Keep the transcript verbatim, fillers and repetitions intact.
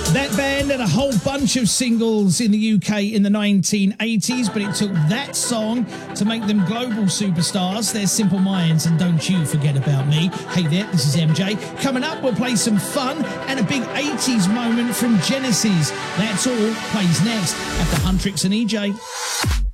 That band had a whole bunch of singles in the U K in the nineteen eighties, but it took that song to make them global superstars. They're Simple Minds and Don't You Forget About Me. Hey there, this is M J. Coming up, we'll play some fun and a big eighties moment from Genesis. That's all plays next after Huntrix and E J.